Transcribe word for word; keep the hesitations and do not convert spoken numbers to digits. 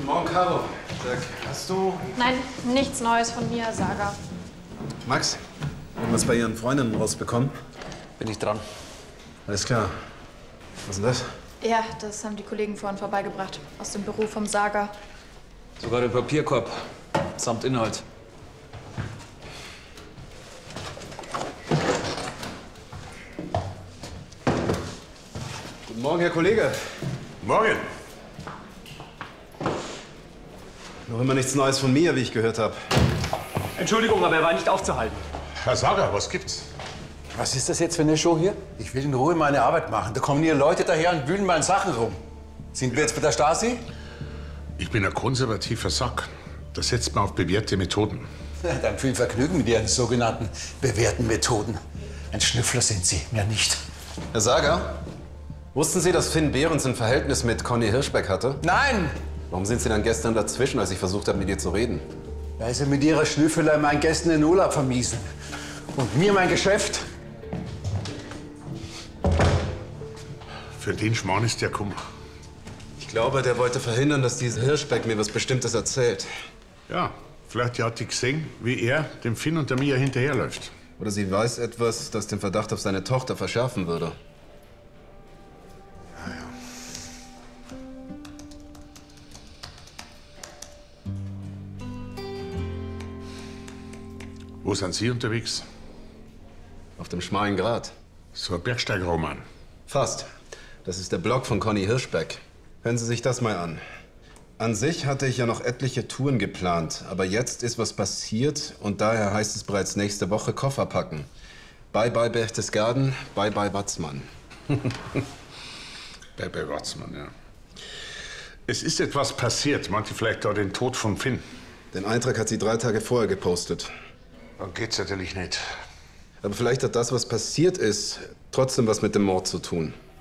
Guten Morgen, Caro. Sag, hast du... Nein, nichts Neues von mir, Saga. Max, irgendwas bei Ihren Freundinnen rausbekommen? Bin ich dran. Alles klar. Was ist denn das? Ja, das haben die Kollegen vorhin vorbeigebracht. Aus dem Büro vom Saga. Sogar den Papierkorb. Samt Inhalt. Guten Morgen, Herr Kollege. Morgen. Noch immer nichts Neues von mir, wie ich gehört habe. Entschuldigung, aber er war nicht aufzuhalten. Herr Sager, was gibt's? Was ist das jetzt für eine Show hier? Ich will in Ruhe meine Arbeit machen. Da kommen hier Leute daher und wühlen meine Sachen rum. Sind wir jetzt bei der Stasi? Ich bin ein konservativer Sack. Das setzt man auf bewährte Methoden. Ja, dann viel Vergnügen mit Ihren sogenannten bewährten Methoden. Ein Schnüffler sind Sie, mehr nicht. Herr Sager, wussten Sie, dass Finn Behrens ein Verhältnis mit Conny Hirschbeck hatte? Nein! Warum sind Sie dann gestern dazwischen, als ich versucht habe, mit ihr zu reden? Weil Sie mit Ihrer Schnüffelei meinen Gästen den Urlaub vermiesen. Und mir mein Geschäft. Für den Schmarrn ist der Kummer. Ich glaube, der wollte verhindern, dass dieser Hirschbeck mir was Bestimmtes erzählt. Ja, vielleicht hat die gesehen, wie er dem Finn und der Mia hinterherläuft. Oder sie weiß etwas, das den Verdacht auf seine Tochter verschärfen würde. Wo sind Sie unterwegs? Auf dem schmalen Grat. So ein Bergsteigerroman. Fast. Das ist der Blog von Conny Hirschbeck. Hören Sie sich das mal an. An sich hatte ich ja noch etliche Touren geplant, aber jetzt ist was passiert und daher heißt es bereits nächste Woche Koffer packen. Bye bye Berchtesgaden, bye bye Watzmann. Bye bye Watzmann, ja. Es ist etwas passiert. Meint ihr vielleicht da den Tod von Finn? Den Eintrag hat sie drei Tage vorher gepostet. Dann geht's natürlich nicht. Aber vielleicht hat das, was passiert ist, trotzdem was mit dem Mord zu tun.